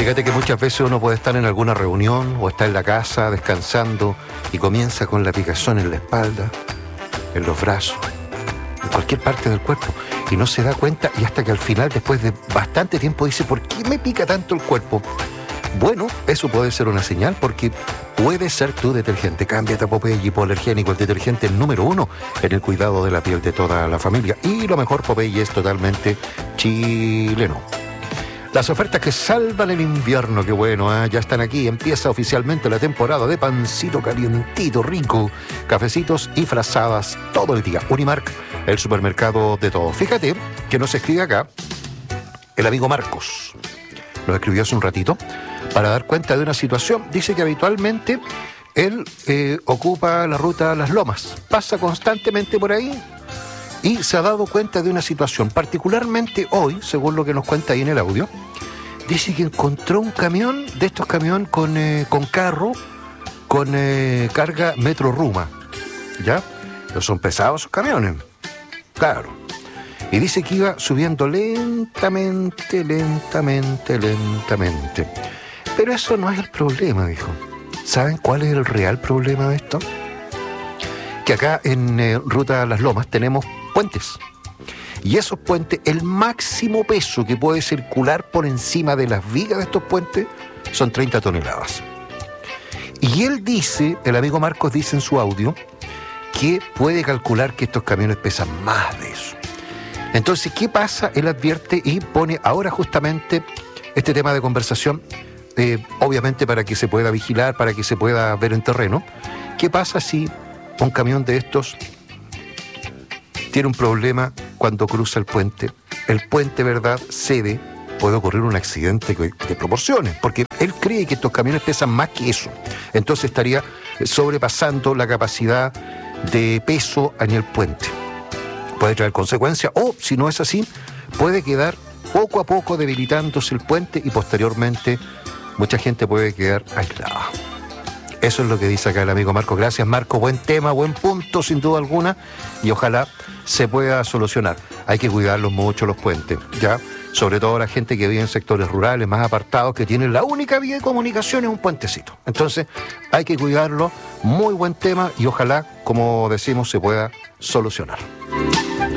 Fíjate que muchas veces uno puede estar en alguna reunión o está en la casa descansando y comienza con la picazón en la espalda, en los brazos, en cualquier parte del cuerpo, y no se da cuenta, y hasta que al final, después de bastante tiempo, dice: ¿por qué me pica tanto el cuerpo? Bueno, eso puede ser una señal, porque puede ser tu detergente. Cámbiate a Popeye Hipoalergénico, el detergente número 1 en el cuidado de la piel de toda la familia. Y lo mejor, Popeye es totalmente chileno. Las ofertas que salvan el invierno, qué bueno, ¿eh? Ya están aquí. Empieza oficialmente la temporada de pancito calientito, rico, cafecitos y frazadas todo el día. Unimark, el supermercado de todo. Fíjate que nos escribe acá el amigo Marcos. Nos escribió hace un ratito para dar cuenta de una situación. Dice que habitualmente él ocupa la ruta Las Lomas, pasa constantemente por ahí y se ha dado cuenta de una situación. Particularmente hoy, según lo que nos cuenta ahí en el audio, dice que encontró un camión, de estos camiones con carro, con carga Metro Ruma, ¿ya? Pero son pesados esos camiones, claro. Y dice que iba subiendo lentamente. Pero eso no es el problema, dijo. ¿Saben cuál es el real problema de esto? Que acá en Ruta Las Lomas tenemos puentes. Y esos puentes, el máximo peso que puede circular por encima de las vigas de estos puentes son 30 toneladas. Y él dice, el amigo Marcos dice en su audio, que puede calcular que estos camiones pesan más de eso. Entonces, ¿qué pasa? Él advierte y pone ahora justamente este tema de conversación, obviamente para que se pueda vigilar, para que se pueda ver en terreno. ¿Qué pasa si un camión de estos tiene un problema cuando cruza el puente? El puente, ¿verdad?, cede, puede ocurrir un accidente de proporciones, porque él cree que estos camiones pesan más que eso. Entonces estaría sobrepasando la capacidad de peso en el puente. Puede traer consecuencias, o si no es así, puede quedar poco a poco debilitándose el puente y posteriormente mucha gente puede quedar aislada. Eso es lo que dice acá el amigo Marco. Gracias, Marco. Buen tema, buen punto, sin duda alguna, y ojalá se pueda solucionar. Hay que cuidarlos mucho los puentes, ¿ya? Sobre todo la gente que vive en sectores rurales más apartados, que tienen la única vía de comunicación es un puentecito. Entonces, hay que cuidarlo. Muy buen tema y ojalá, como decimos, se pueda solucionar.